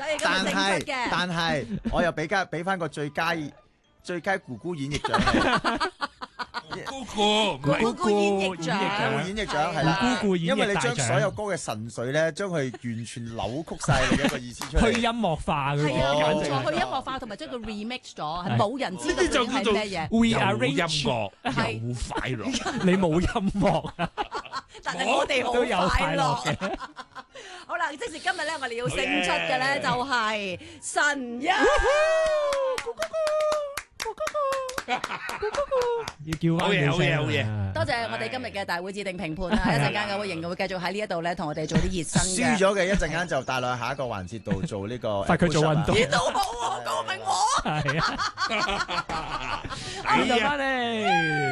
所以今日勝出嘅。 但係我又俾翻個最佳咕咕演繹獎。 咕咕演繹獎演繹獎係啦， 咕咕演繹因為你將大獎所有歌嘅神髓咧，將佢完全扭曲晒你嘅一個意思出嚟。 去音樂化嘅， 係啊，冇簡直錯，去音樂化同埋將佢 remix 咗，係冇人知道究竟係咩嘢。 We 有 are 音 rich， 樂係有快樂。 你冇音樂啊， 但係我哋都有好快樂快樂。 嘅。 好啦，即是今日咧，我哋要勝出嘅咧就係神一。 要叫翻你好嘢好嘢聲多謝我哋今日嘅大會指定評判啦！一陣間嘅會仍然會繼續喺呢一度咧，同我哋做啲熱身嘅。 輸咗嘅一陣間就帶落去下一個環節度做呢個罰佢做運動呢度好喎，告明我。 係啊，翻嚟。